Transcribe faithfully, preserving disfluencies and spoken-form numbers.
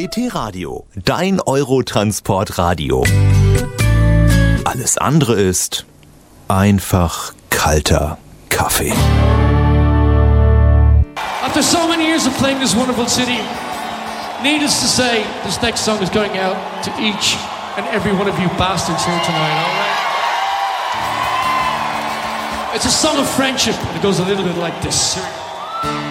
D T Radio, dein Eurotransport-Radio. Alles andere ist einfach kalter Kaffee. After so many years of playing this wonderful city, needless to say, this next song is going out to each and every one of you bastards here tonight, all right? It's a song of friendship, and it goes a little bit like this.